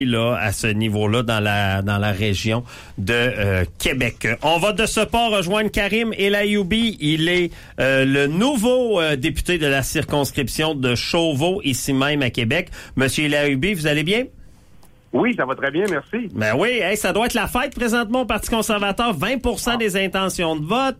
là, à ce niveau-là dans la région de Québec. On va de ce pas rejoindre Karim El-Ayoumi. Il est le nouveau député de la circonscription de Chauveau, ici même à Québec. Monsieur El-Ayoumi, vous allez bien? Oui, ça va très bien, merci. Ben oui, ça doit être la fête présentement au Parti conservateur. 20% des intentions de vote,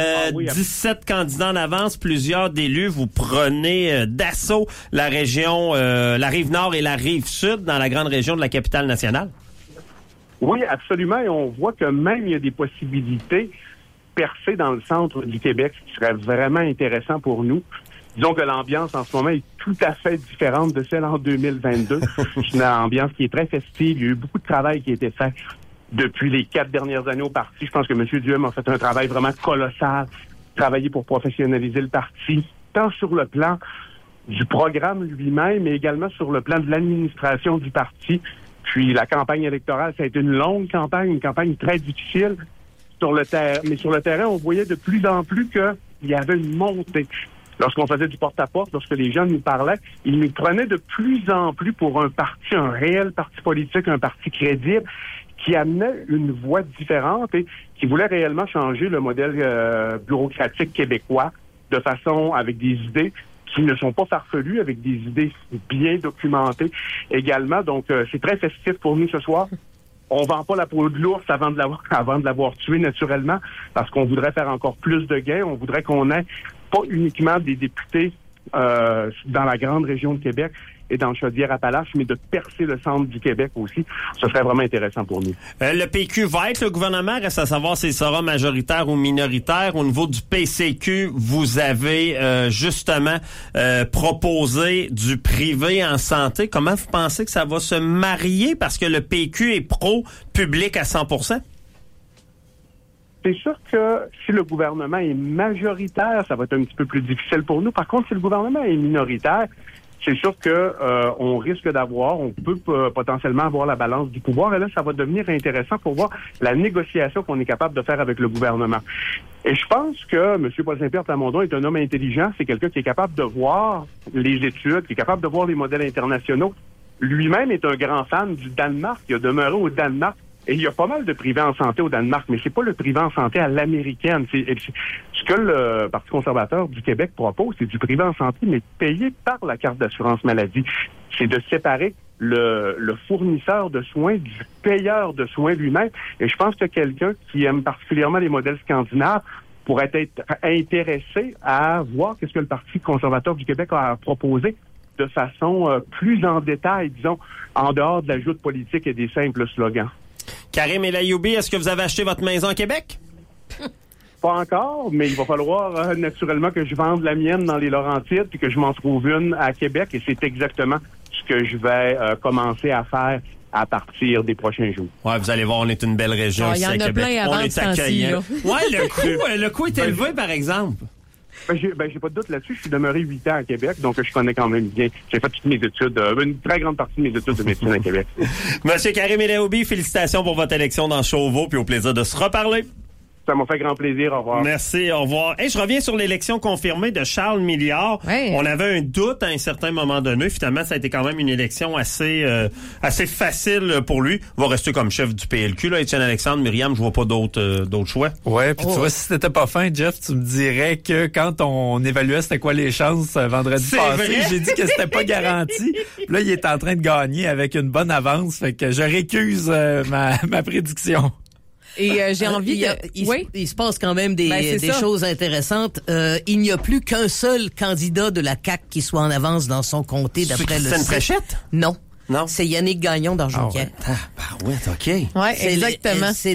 17 candidats en avance, plusieurs d'élus. Vous prenez d'assaut la région, la rive nord et la rive sud dans la grande région de la capitale nationale. Oui, absolument. Et on voit que même il y a des possibilités percées dans le centre du Québec, ce qui serait vraiment intéressant pour nous. Disons que l'ambiance en ce moment est tout à fait différente de celle en 2022. C'est une ambiance qui est très festive. Il y a eu beaucoup de travail qui a été fait depuis les 4 dernières années au parti. Je pense que M. Duhem a fait un travail vraiment colossal, travaillé pour professionnaliser le parti, tant sur le plan du programme lui-même, mais également sur le plan de l'administration du parti. Puis la campagne électorale, ça a été une longue campagne, une campagne très difficile sur le terrain. Mais sur le terrain, on voyait de plus en plus qu'il y avait une montée. Lorsqu'on faisait du porte-à-porte, lorsque les gens nous parlaient, ils nous prenaient de plus en plus pour un parti, un réel parti politique, un parti crédible, qui amenait une voix différente et qui voulait réellement changer le modèle bureaucratique québécois de façon avec des idées qui ne sont pas farfelues, avec des idées bien documentées également. Donc, c'est très festif pour nous ce soir. On vend pas la peau de l'ours avant de l'avoir tué naturellement, parce qu'on voudrait faire encore plus de gains. On voudrait qu'on ait pas uniquement des députés dans la grande région de Québec et dans Chaudière-Appalaches, mais de percer le centre du Québec aussi. Ce serait vraiment intéressant pour nous. Le PQ va être le gouvernement, reste à savoir s'il sera majoritaire ou minoritaire. Au niveau du PCQ, vous avez justement proposé du privé en santé. Comment vous pensez que ça va se marier? Parce que le PQ est pro-public à 100%. C'est sûr que si le gouvernement est majoritaire, ça va être un petit peu plus difficile pour nous. Par contre, si le gouvernement est minoritaire, c'est sûr que on risque on peut potentiellement avoir la balance du pouvoir. Et là, ça va devenir intéressant pour voir la négociation qu'on est capable de faire avec le gouvernement. Et je pense que M. Paul Saint-Pierre Plamondon est un homme intelligent. C'est quelqu'un qui est capable de voir les études, qui est capable de voir les modèles internationaux. Lui-même est un grand fan du Danemark. Il a demeuré au Danemark. Et il y a pas mal de privés en santé au Danemark, mais c'est pas le privé en santé à l'américaine. Ce que le Parti conservateur du Québec propose, c'est du privé en santé, mais payé par la carte d'assurance maladie. C'est de séparer le fournisseur de soins du payeur de soins lui-même. Et je pense que quelqu'un qui aime particulièrement les modèles scandinaves pourrait être intéressé à voir qu'est-ce que le Parti conservateur du Québec a proposé de façon plus en détail, disons, en dehors de l'ajout de politique et des simples slogans. Karim El-Ayoumi, est-ce que vous avez acheté votre maison à Québec? Pas encore, mais il va falloir naturellement que je vende la mienne dans les Laurentides puis que je m'en trouve une à Québec et c'est exactement ce que je vais commencer à faire à partir des prochains jours. Ouais, vous allez voir, on est une belle région ici à Québec. Il y en a plein avant de accueillant. Ouais, le coût est élevé, par exemple. J'ai pas de doute là-dessus. Je suis demeuré 8 ans à Québec, donc je connais quand même bien. J'ai fait toutes mes études, une très grande partie de mes études de médecine à Québec. Monsieur Karim El-Ayoumi, félicitations pour votre élection dans Chauveau, puis au plaisir de se reparler. Ça m'a fait grand plaisir. Au revoir. Merci, au revoir. Je reviens sur l'élection confirmée de Charles Milliard. Ouais. On avait un doute à un certain moment donné. Finalement, ça a été quand même une élection assez facile pour lui. Il va rester comme chef du PLQ, là, Étienne Alexandre. Myriam, je vois pas d'autres choix. Ouais, puis tu vois, si c'était pas fin, Jeff, tu me dirais que quand on évaluait c'était quoi les chances vendredi passé, j'ai dit que c'était pas garanti. Puis là, il est en train de gagner avec une bonne avance. Fait que je récuse ma prédiction. Et j'ai envie il se passe quand même des choses intéressantes. Il n'y a plus qu'un seul candidat de la CAQ qui soit en avance dans son comté d'après le... C'est une fléchette? Non. Non. C'est Yannick Gagnon d'Argentière. OK. Ouais, C'est exactement. C'est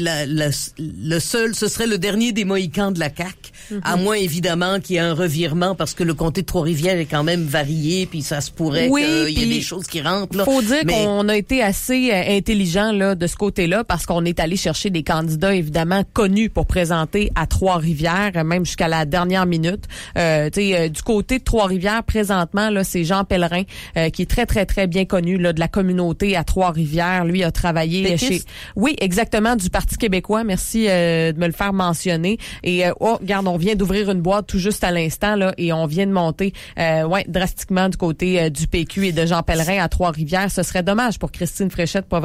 le seul, ce serait le dernier des Mohicans de la CAQ. À moins, évidemment, qu'il y ait un revirement parce que le comté de Trois-Rivières est quand même varié puis ça se pourrait qu'il y ait des choses qui rentrent, là. Faut dire qu'on a été assez intelligent, là, de ce côté-là parce qu'on est allé chercher des candidats, évidemment, connus pour présenter à Trois-Rivières, même jusqu'à la dernière minute. Du côté de Trois-Rivières, présentement, là, c'est Jean Pellerin, qui est très, très, très bien connu, là, de la la communauté à Trois-Rivières. Lui a travaillé chez... Oui, exactement, du Parti québécois. Merci de me le faire mentionner. Et regarde, on vient d'ouvrir une boîte tout juste à l'instant là, et on vient de monter drastiquement du côté du PQ et de Jean Pellerin à Trois-Rivières. Ce serait dommage pour Christine Fréchette.